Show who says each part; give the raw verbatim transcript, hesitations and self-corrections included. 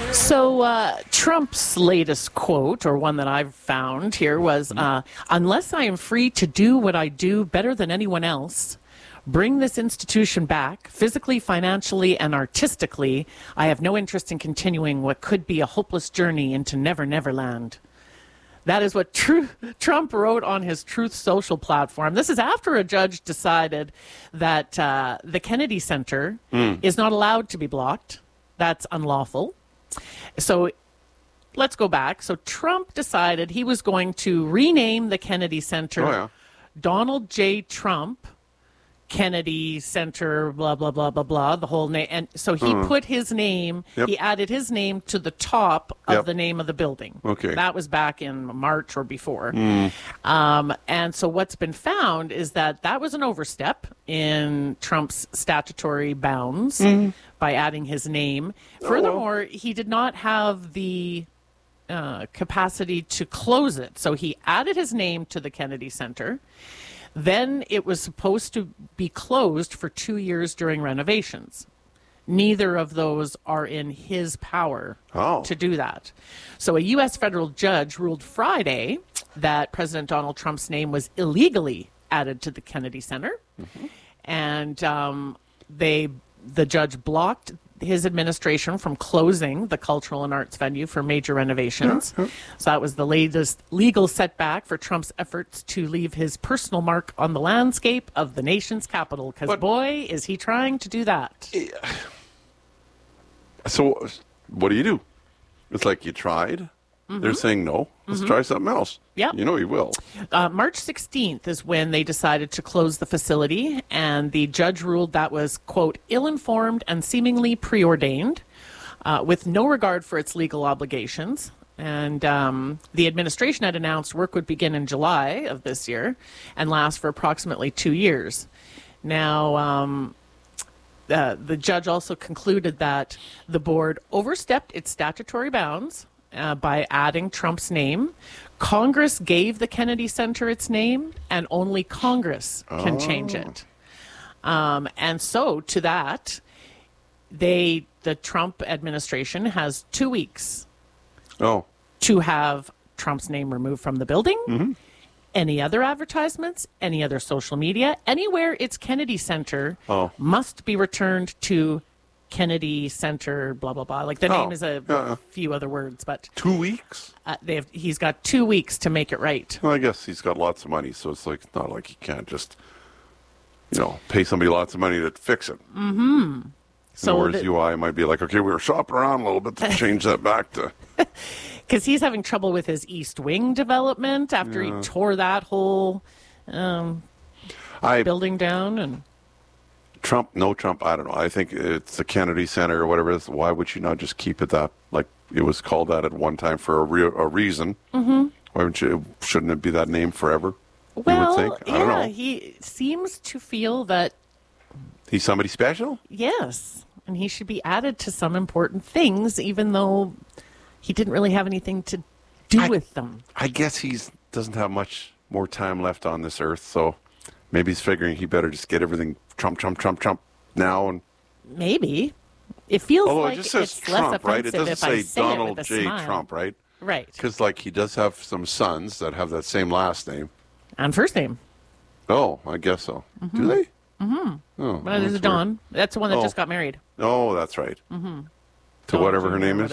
Speaker 1: So uh, Trump's latest quote, or one that I've found here, was, uh, unless I am free to do what I do better than anyone else, bring this institution back, physically, financially, and artistically, I have no interest in continuing what could be a hopeless journey into Never Never Land. That is what Tr- Trump wrote on his Truth Social platform. This is after a judge decided that uh, the Kennedy Center mm. is not allowed to be blocked. That's unlawful. So let's go back. So Trump decided he was going to rename the Kennedy Center
Speaker 2: oh, yeah.
Speaker 1: Donald J. Trump Kennedy Center, blah, blah, blah, blah, blah, the whole name. And so he uh, put his name, yep. he added his name to the top of
Speaker 2: yep.
Speaker 1: the name of the building.
Speaker 2: Okay.
Speaker 1: That was back in March or before.
Speaker 2: Mm.
Speaker 1: Um, and so what's been found is that that was an overstep in Trump's statutory bounds mm. by adding his name.
Speaker 2: Oh,
Speaker 1: Furthermore,
Speaker 2: well.
Speaker 1: he did not have the uh, capacity to close it. So he added his name to the Kennedy Center. Then it was supposed to be closed for two years during renovations. Neither of those are in his power
Speaker 2: oh.
Speaker 1: to do that. So a U S federal judge ruled Friday that President Donald Trump's name was illegally added to the Kennedy Center. Mm-hmm. And um, they, the judge blocked his administration from closing the cultural and arts venue for major renovations. Yeah, yeah. So that was the latest legal setback for Trump's efforts to leave his personal mark on the landscape of the nation's capital. Because boy, is he trying to do that.
Speaker 2: Yeah. So what do you do? It's like you tried. Mm-hmm. They're saying no. Let's mm-hmm. try something else.
Speaker 1: Yeah,
Speaker 2: you know he will.
Speaker 1: Uh, March sixteenth is when they decided to close the facility, and the judge ruled that was, quote, ill-informed and seemingly preordained, uh, with no regard for its legal obligations. And um, the administration had announced work would begin in July of this year and last for approximately two years. Now, um, uh, the judge also concluded that the board overstepped its statutory bounds Uh, by adding Trump's name. Congress gave the Kennedy Center its name, and only Congress can oh. change it. Um, and so, to that, they, the Trump administration has two weeks
Speaker 2: oh.
Speaker 1: to have Trump's name removed from the building.
Speaker 2: Mm-hmm.
Speaker 1: Any other advertisements, any other social media, anywhere it's Kennedy Center
Speaker 2: oh.
Speaker 1: must be returned to Kennedy Center, blah, blah, blah. Like the
Speaker 2: oh,
Speaker 1: name is a
Speaker 2: yeah.
Speaker 1: few other words, but...
Speaker 2: Two weeks?
Speaker 1: Uh, they have, he's got two weeks to make it right.
Speaker 2: Well, I guess he's got lots of money, so it's like it's not like he can't just, you know, pay somebody lots of money to fix it.
Speaker 1: Mm-hmm. So
Speaker 2: whereas U I might be like, okay, we were shopping around a little bit to change that back to...
Speaker 1: Because he's having trouble with his East Wing development after yeah. he tore that whole um,
Speaker 2: I,
Speaker 1: building down and...
Speaker 2: Trump, no Trump, I don't know. I think it's the Kennedy Center or whatever it is. Why would you not just keep it that, like it was called that at one time for a, re- a reason?
Speaker 1: Mm-hmm.
Speaker 2: Why wouldn't you, shouldn't it be that name forever?
Speaker 1: Well,
Speaker 2: you would think? I
Speaker 1: yeah,
Speaker 2: don't know.
Speaker 1: He seems to feel that...
Speaker 2: He's somebody special?
Speaker 1: Yes, and he should be added to some important things, even though he didn't really have anything to do
Speaker 2: I,
Speaker 1: with them.
Speaker 2: I guess he doesn't have much more time left on this earth, so maybe he's figuring he better just get everything Trump, Trump, Trump, Trump now. And
Speaker 1: maybe. It feels
Speaker 2: Although
Speaker 1: like
Speaker 2: it just says
Speaker 1: it's
Speaker 2: Trump,
Speaker 1: less
Speaker 2: right? It doesn't
Speaker 1: if I
Speaker 2: say,
Speaker 1: say
Speaker 2: Donald
Speaker 1: it with a
Speaker 2: J.
Speaker 1: smile.
Speaker 2: Trump, right?
Speaker 1: Right.
Speaker 2: Because, like, he does have some sons that have that same last name.
Speaker 1: And first name.
Speaker 2: Oh, I guess so.
Speaker 1: Mm-hmm.
Speaker 2: Do they?
Speaker 1: Mm-hmm.
Speaker 2: Oh,
Speaker 1: well, there's a Dawn. That's the one that
Speaker 2: oh.
Speaker 1: just got married.
Speaker 2: Oh, that's right.
Speaker 1: Mm-hmm.
Speaker 2: To
Speaker 1: Dawn
Speaker 2: whatever her name is.